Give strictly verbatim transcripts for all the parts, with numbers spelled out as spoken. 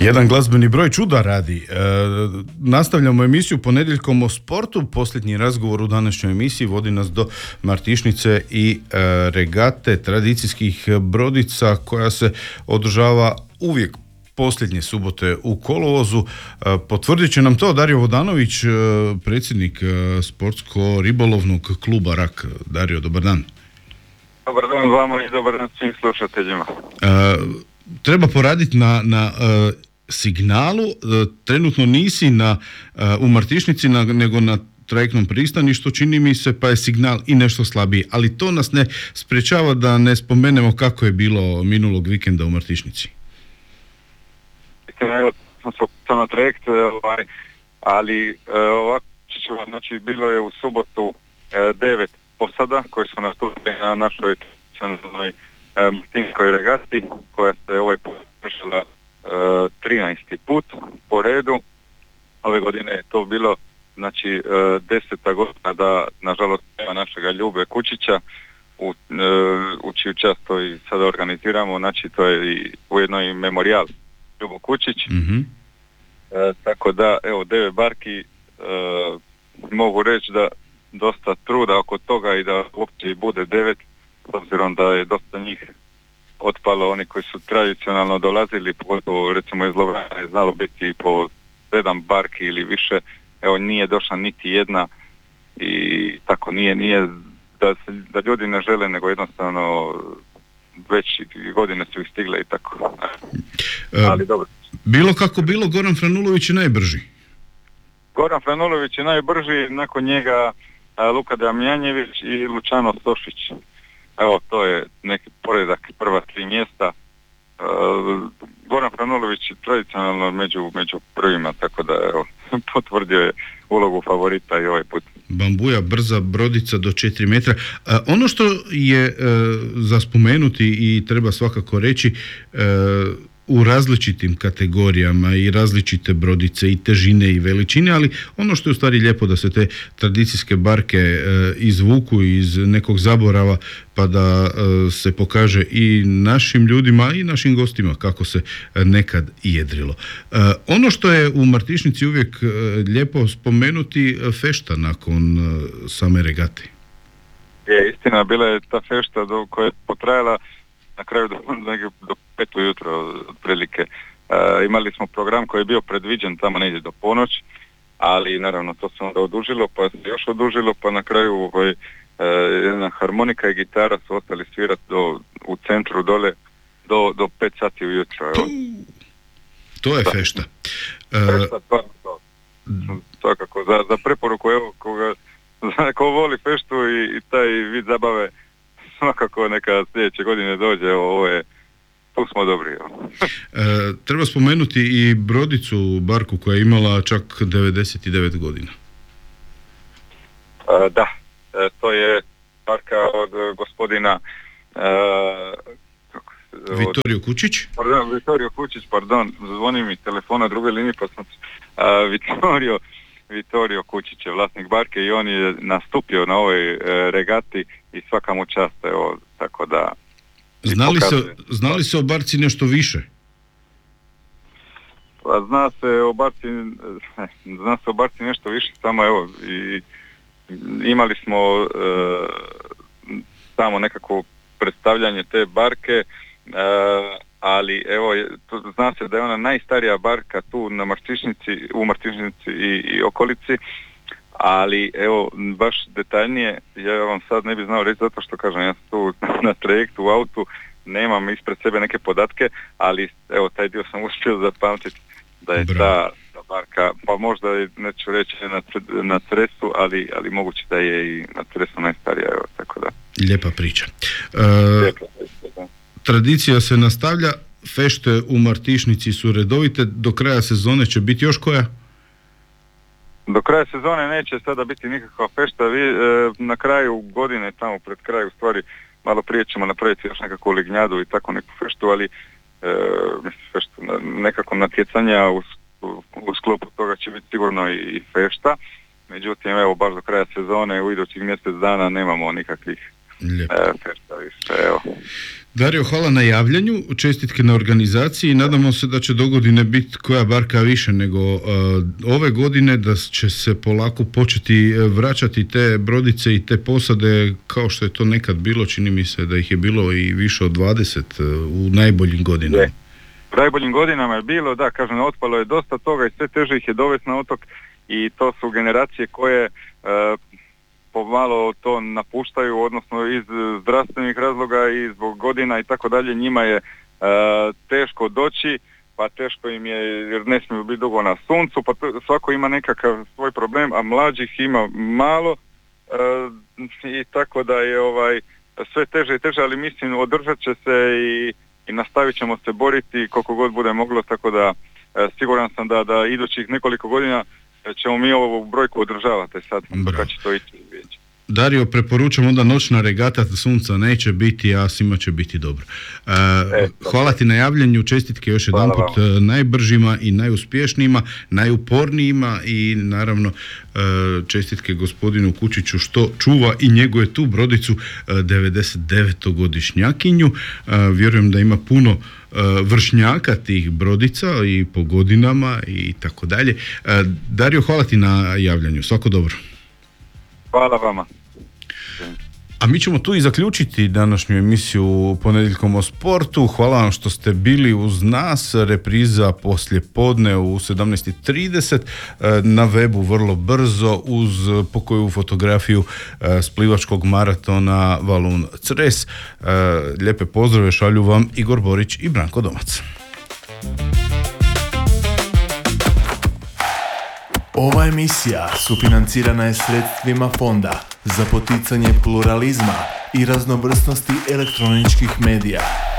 Jedan glazbeni broj čuda radi. E, nastavljamo emisiju ponedjeljkom o sportu. Posljednji razgovor u današnjoj emisiji vodi nas do Martišnice i e, regate tradicijskih brodica koja se održava uvijek posljednje subote u kolovozu. E, potvrdit će nam to Dario Vodanović, e, predsjednik e, sportsko-ribolovnog kluba Rak. Dario, dobar dan. Dobar dan vama i dobar dan svim slušateljima. E, treba poraditi na, na uh, signalu. Uh, trenutno nisi na, uh, u Martišnici na, nego na trajektnom pristaništu, čini mi se, pa je signal i nešto slabiji. Ali to nas ne sprečava da ne spomenemo kako je bilo minulog vikenda u Martišnici. Evo, sam na trajekt, ovaj, ali ovako, znači bilo je u subotu eh, devet posada koji su nastupili na našoj nacionalnoj Martinskoj regati koja se ovaj put vršila uh, trinaesti put po redu. Ove godine je to bilo znači uh, deseta godina da nažalost nema našega Ljube Kučića u, uh, u čiju čast to i sada organiziramo, znači to je i ujedno i memorijal Ljubo Kučić. Mm-hmm. Uh, tako da evo devet barki, uh, mogu reći da dosta truda oko toga i da uopće i bude devet, s obzirom da je dosta njih otpalo, oni koji su tradicionalno dolazili, pogotovo recimo iz Lovrana je znalo biti po sedam barki ili više, evo nije došla niti jedna i tako nije, nije da, se, da ljudi ne žele, nego jednostavno već godine su ih stigle i tako. E, Ali dobro. Bilo kako bilo, Goran Franulović je najbrži. Goran Franulović je najbrži, nakon njega Luka Damjanjević i Lučano Sošić. Evo, to je neki poredak, prva tri mjesta. Uh, Goran Franulović je tradicionalno među, među prvima, tako da evo, potvrdio je ulogu favorita i ovaj put. Bambuja, brza brodica do četiri metra. Uh, ono što je uh, za spomenuti i treba svakako reći, uh, u različitim kategorijama i različite brodice i težine i veličine, ali ono što je u stvari lijepo da se te tradicijske barke e, izvuku iz nekog zaborava pa da e, se pokaže i našim ljudima i našim gostima kako se nekad jedrilo. E, ono što je u Martišnici uvijek e, lijepo spomenuti, fešta nakon e, same regate. Je, istina, bila je ta fešta do, koja je potrajala na kraju do, do pet ujutro otprilike. E, imali smo program koji je bio predviđen tamo negdje do ponoć, ali naravno to se onda odužilo, pa se još odužilo, pa na kraju ovaj, e, jedna harmonika i gitara su ostali svirati do, u centru dole do, do pet sati ujutro. Evo. To je fešta. Fešta, stvarno to. Svakako, za, za preporuku, evo, koga, za ko voli feštu i, i taj vid zabave, svakako neka sljedeće godine dođe, evo, ovo je, tu smo dobri. e, treba spomenuti i brodicu, barku koja je imala čak devedeset devet godina. E, da, e, to je barka od gospodina e, Vittorio Kučić. Pardon, Vittorio Kučić, pardon, zvoni mi telefon na drugoj liniji, pa sam e, Vittorio, Vittorio Kučić je vlasnik barke i on je nastupio na ovoj e, regati i svaka mu čast, evo, tako da... Znali se, znali se o barci nešto više? Pa zna se o barci, zna se o barci nešto više, samo evo, i imali smo e, samo nekako predstavljanje te barke, e, ali evo, zna se da je ona najstarija barka tu na Martišnici, u Martišnici i, i okolici, ali evo, baš detaljnije, ja vam sad ne bih znao reći zato što kažem, ja sam tu na trajektu u autu, nemam ispred sebe neke podatke, ali evo, taj dio sam uspio zapamtiti da je ta, ta barka, pa možda neću reći na, na Cresu, ali, ali moguće da je i na Cresu najstarija, evo, tako da. Lijepa priča. E, Lijepa priča, da. Tradicija se nastavlja, fešte u Martišnici su redovite, do kraja sezone će biti još koja? Do kraja sezone neće sada biti nikakva fešta, vi e, na kraju godine, tamo pred kraju, u stvari malo prije ćemo napraviti još nekakvu lignjadu i tako neku feštu, ali e, mislim, feštu, nekako natjecanja u, u, u sklopu toga će biti sigurno i, i fešta, međutim evo baš do kraja sezone u idućih mjesec dana nemamo nikakvih Lijepo. E, fešta više, evo. Dario, hvala na javljanju, čestitke na organizaciji i nadamo se da će dogodine biti koja barka više nego uh, ove godine, da će se polako početi vraćati te brodice i te posade kao što je to nekad bilo, čini mi se da ih je bilo i više od dvadeset uh, u najboljim godinama. Je. U najboljim godinama je bilo, da, kažem, otpalo je dosta toga i sve teže ih je dovesti na otok i to su generacije koje uh, pomalo to napuštaju, odnosno iz zdravstvenih razloga i zbog godina i tako dalje, njima je e, teško doći, pa teško im je jer ne smiju biti dugo na suncu, pa to, svako ima nekakav svoj problem, a mlađih ima malo e, i tako da je ovaj sve teže i teže, ali mislim održat će se i, i nastavit ćemo se boriti koliko god bude moglo, tako da e, siguran sam da, da idućih nekoliko godina ćemo mi ovu brojku održavati sad, kada će to ići. Dario, preporučam onda noćna regata, sunca neće biti, a svima će biti dobro. E, e, hvala ti na javljanju, čestitke još jedan put najbržima i najuspješnijima, najupornijima i naravno čestitke gospodinu Kučiću što čuva i njeguje tu brodicu devedeset devetogodišnjakinju. Vjerujem da ima puno vršnjaka tih brodica i po godinama i tako dalje. Dario, hvala ti na javljanju, svako dobro. Hvala vama. A mi ćemo tu i zaključiti današnju emisiju Ponedjeljkom o sportu. Hvala vam što ste bili uz nas. Repriza poslije podne u sedamnaest i trideset. Na webu vrlo brzo uz pokoju fotografiju splivačkog maratona Valun Cres. Lijepe pozdrave šalju vam Igor Borić i Branko Domac. Ova emisija sufinancirana je sredstvima Fonda za poticanje pluralizma i raznovrsnosti elektroničkih medija.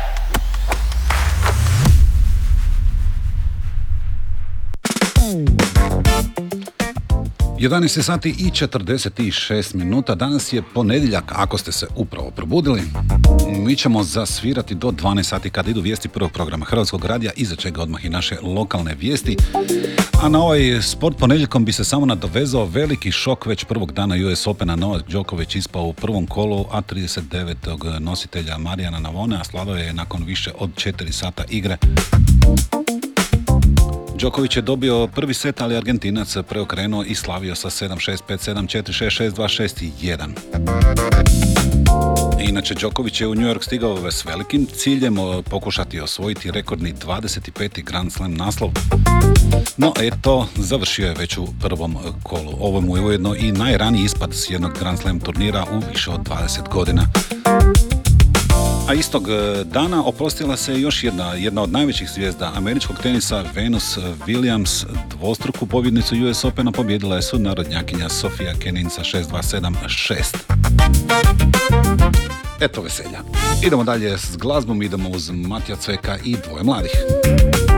jedanaest sati i četrdeset šest minuta, danas je ponedjeljak, ako ste se upravo probudili. Mi ćemo zasvirati do dvanaest sati kada idu vijesti prvog programa Hrvatskog radija, iza čega odmah i naše lokalne vijesti. A na ovaj sport ponedjeljkom bi se samo nadovezao veliki šok već prvog dana U S Opena. Novak Đoković ispao u prvom kolu, a trideset devetog nositelja Marijana Navone, a slavio je nakon više od četiri sata igre. Đoković je dobio prvi set, ali Argentinac preokrenuo i slavio sa sedam šest, pet sedam, četiri šest, šest dva, šest jedan. Inače, Đoković je u New York stigao s velikim ciljem pokušati osvojiti rekordni dvadeset peti Grand Slam naslov. No, eto, završio je već u prvom kolu. Ovo mu je ujedno i najraniji ispad s jednog Grand Slam turnira u više od dvadeset godina. A istog dana oprostila se još jedna, jedna od najvećih zvijezda američkog tenisa, Venus Williams. Dvostruku pobjednicu U S Opena pobjedila je sunarodnjakinja Sofia Kenin sa šest dva sedam šest. Eto veselja. Idemo dalje s glazbom, idemo uz Matija Cveka i Dvoje mladih.